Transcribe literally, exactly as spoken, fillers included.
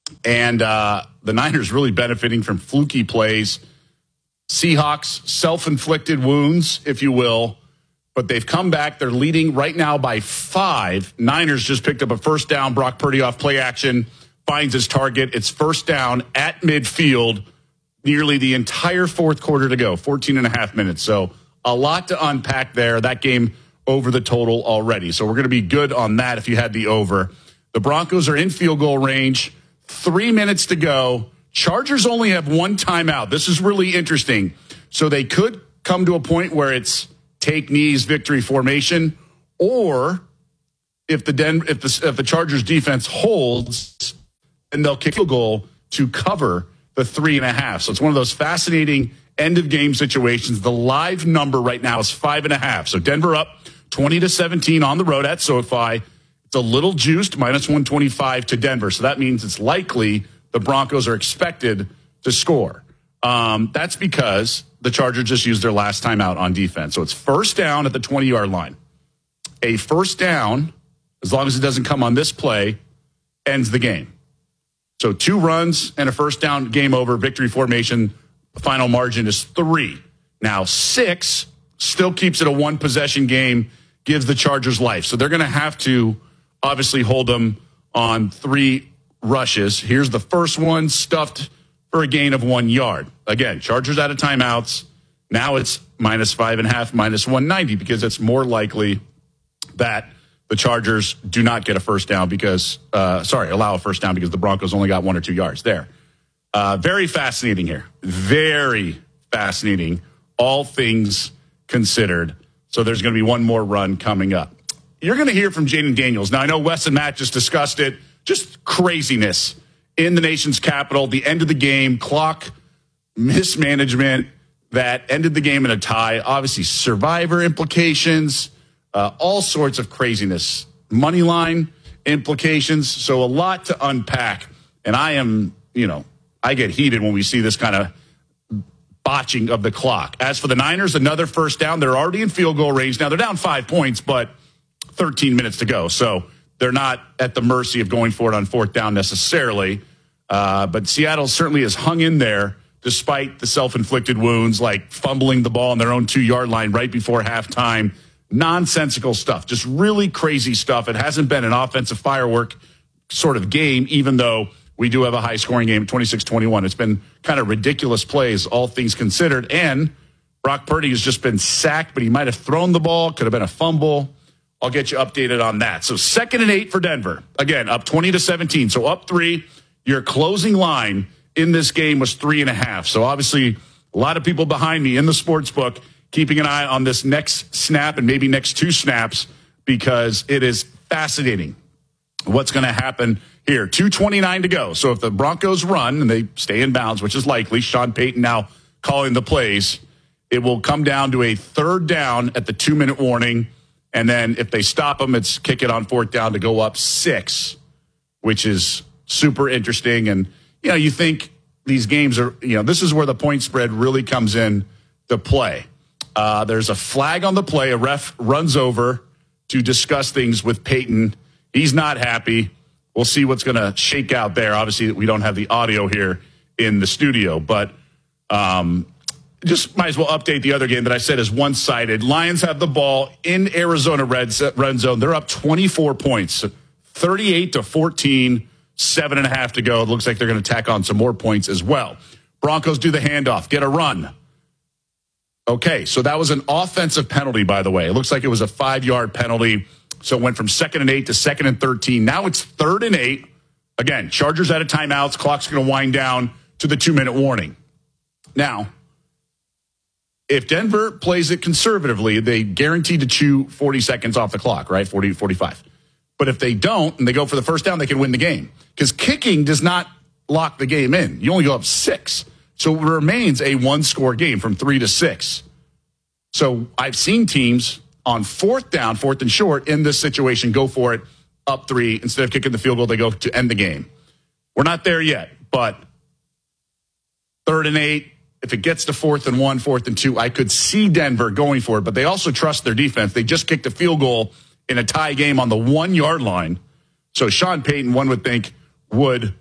And uh, the Niners really benefiting from fluky plays. Seahawks, self-inflicted wounds, if you will. But they've come back. They're leading right now by five. Niners just picked up a first down. Brock Purdy off play action finds his target. It's first down at midfield. Nearly the entire fourth quarter to go, fourteen and a half minutes. So a lot to unpack there. That game over the total already. So we're going to be good on that if you had the over. The Broncos are in field goal range. Three minutes to go. Chargers only have one timeout. This is really interesting. So they could come to a point where it's take knees, victory formation, or if the Den- if the if the Chargers defense holds, then they'll kick a goal to cover the three and a half. So it's one of those fascinating end of game situations. The live number right now is five and a half. So Denver up twenty to seventeen on the road at SoFi. It's a little juiced, minus one twenty-five to Denver. So that means it's likely the Broncos are expected to score. Um, that's because the Chargers just used their last timeout on defense. So it's first down at the twenty-yard line. A first down, as long as it doesn't come on this play, ends the game. So two runs and a first down, game over, victory formation. The final margin is three. Now six still keeps it a one-possession game, gives the Chargers life. So they're going to have to obviously hold them on three rushes. Here's the first one, stuffed for a gain of one yard. Again, Chargers out of timeouts. Now it's minus five and a half, minus one ninety, because it's more likely that the Chargers do not get a first down because, uh, sorry, allow a first down because the Broncos only got one or two yards there. Uh, very fascinating here. Very fascinating, all things considered. So there's going to be one more run coming up. You're going to hear from Jaden Daniels. Now, I know Wes and Matt just discussed it. Just craziness in the nation's capital. The end of the game, clock mismanagement that ended the game in a tie. Obviously, survivor implications, uh, all sorts of craziness. Money line implications. So a lot to unpack. And I am, you know, I get heated when we see this kind of botching of the clock. As for the Niners, another first down. They're already in field goal range. Now, they're down five points, but thirteen minutes to go. So they're not at the mercy of going for it on fourth down necessarily. Uh, but Seattle certainly has hung in there despite the self-inflicted wounds, like fumbling the ball on their own two-yard line right before halftime. Nonsensical stuff, just really crazy stuff. It hasn't been an offensive firework sort of game, even though we do have a high-scoring game, twenty-six twenty-one. It's been kind of ridiculous plays, all things considered. And Brock Purdy has just been sacked, but he might have thrown the ball, could have been a fumble. I'll get you updated on that. So second and eight for Denver. Again, up twenty to seventeen. So up three. Your closing line in this game was three and a half. So obviously a lot of people behind me in the sports book keeping an eye on this next snap and maybe next two snaps because it is fascinating what's going to happen here. two twenty-nine to go. So if the Broncos run and they stay in bounds, which is likely, Sean Payton now calling the plays, it will come down to a third down at the two-minute warning. And then if they stop them, it's kick it on fourth down to go up six, which is super interesting. And, you know, you think these games are, you know, this is where the point spread really comes in to play. Uh, there's a flag on the play. A ref runs over to discuss things with Peyton. He's not happy. We'll see what's going to shake out there. Obviously, we don't have the audio here in the studio, but um, just might as well update the other game that I said is one-sided. Lions have the ball in Arizona red, red zone. They're up twenty-four points, thirty-eight to fourteen, seven and a half to go. It looks like they're going to tack on some more points as well. Broncos do the handoff, get a run. Okay, so that was an offensive penalty, by the way. It looks like it was a five-yard penalty. So it went from second and eight to second and thirteen. Now it's third and eight. Again, Chargers out of timeouts. Clock's going to wind down to the two-minute warning. Now, if Denver plays it conservatively, they guaranteed to chew forty seconds off the clock, right? forty, forty-five. But if they don't and they go for the first down, they can win the game. Because kicking does not lock the game in. You only go up six. So it remains a one-score game from three to six. So I've seen teams on fourth down, fourth and short, in this situation, go for it, up three. Instead of kicking the field goal, they go to end the game. We're not there yet, but third and eight, if it gets to fourth and one, fourth and two, I could see Denver going for it, but they also trust their defense. They just kicked a field goal in a tie game on the one-yard line. So Sean Payton, one would think, would